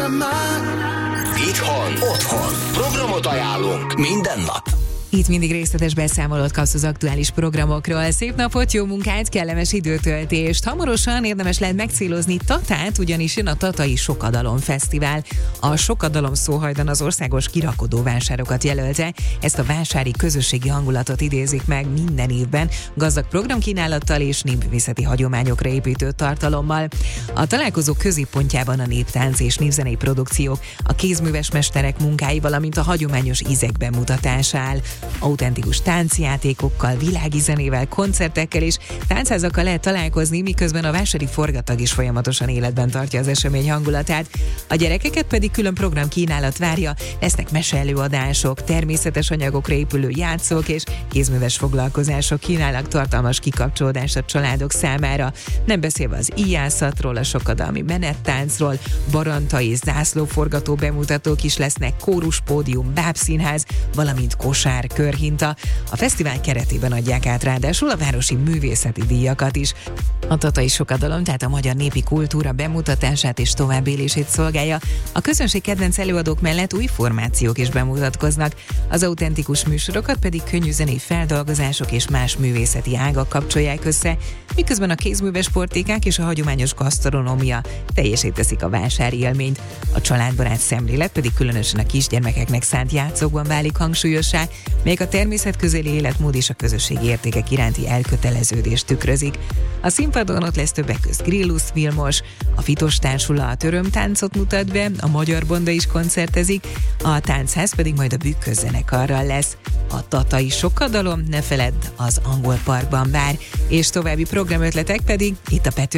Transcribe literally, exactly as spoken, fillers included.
Itthon, otthon. Programot ajánlunk minden nap. Itt mindig részletes beszámolót kapsz az aktuális programokról. Szép napot, jó munkát, kellemes időtöltést. Hamarosan érdemes lehet megcélozni Tatát, ugyanis jön a Tatai Sokadalom Fesztivál. A Sokadalom szóhajdan az országos kirakodó vásárokat jelölte. Ezt a vásári közösségi hangulatot idézik meg minden évben, gazdag programkínálattal és népművészeti hagyományokra építő tartalommal. A találkozó középpontjában a néptánc és népzenei produkciók, a kézműves mesterek munkái, valamint a hagyományos ízek bemutatása áll. Autentikus táncjátékokkal, világi zenével, koncertekkel és táncházakkal lehet találkozni, miközben a vásári forgatag is folyamatosan életben tartja az esemény hangulatát. A gyerekeket pedig külön programkínálat várja, lesznek meseelőadások, természetes anyagokra épülő játszók és kézműves foglalkozások kínálnak tartalmas kikapcsolódást a családok számára. Nem beszélve az íjászatról, a sokadalmi menettáncról, barantai és zászlóforgató bemutatók is lesznek, kóruspódium, bábszínház, valamint kosár körhinta. A fesztivál keretében adják át ráadásul a városi művészeti díjakat is. A Tatai Sokadalom tehát a magyar népi kultúra bemutatását és továbbélését szolgálja. A közönség kedvenc előadók mellett új formációk is bemutatkoznak. Az autentikus műsorokat pedig könnyűzenei feldolgozások és más művészeti ágak kapcsolják össze, miközben a kézműves portékák és a hagyományos gasztronómia teljesé teszik a vásári élményt. A családbarát szemlélet pedig különösen a kisgyermekeknek szánt játszókban válik hangsúlyossá, melyek a természetközeli életmód és a közösségi értékek iránti elköteleződést tükrözik. A színpadon ott lesz többek közt Grillus Vilmos, a Fitos Társulat örömtáncot mutat be, a Magyar Bonda is koncertezik, a táncház pedig majd a Bükkös-zenekarral lesz. A Tatai Sokadalom, ne feledd, az Angol Parkban vár, és további programötletek pedig itt a Pető